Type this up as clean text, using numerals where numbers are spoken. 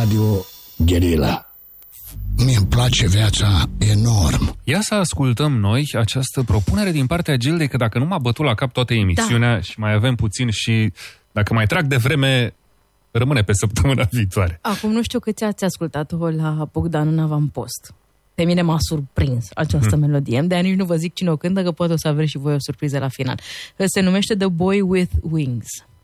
Radio Guerilla. Mie-mi place viața enorm. Ia să ascultăm noi această propunere din partea Gildei, că dacă nu m-a bătut la cap toată emisiunea și mai avem puțin și dacă mai trag de vreme, rămâne pe săptămâna viitoare. Acum nu știu câți ați ascultat-o la Bogdan în avampost. Pe mine m-a surprins această melodie. De-aia nici nu vă zic cine o cântă, că poate o să aveți și voi o surpriză la final. Se numește The Boy with Wings.